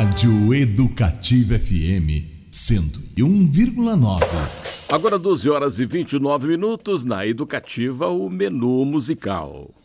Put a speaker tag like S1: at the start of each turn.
S1: Rádio Educativa FM 101,9.
S2: Agora 12 horas e 29 minutos na Educativa, o menu musical.